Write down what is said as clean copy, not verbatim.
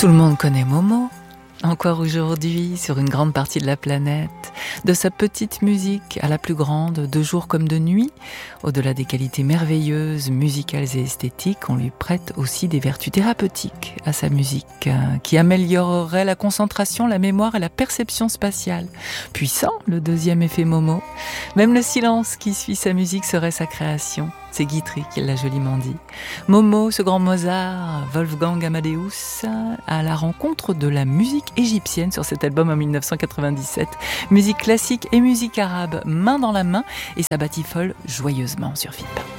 Tout le monde connaît Momo, encore aujourd'hui sur une grande partie de la planète, de sa petite musique à la plus grande, de jour comme de nuit. Au-delà des qualités merveilleuses, musicales et esthétiques, on lui prête aussi des vertus thérapeutiques à sa musique, qui amélioreraient la concentration, la mémoire et la perception spatiale. Puissant, le deuxième effet Momo. Même le silence qui suit sa musique serait sa création. C'est Guitry qui l'a joliment dit. Momo, ce grand Mozart, Wolfgang Amadeus, à la rencontre de la musique égyptienne sur cet album en 1997. Musique classique et musique arabe, main dans la main, et ça batifole joyeusement sur FIP.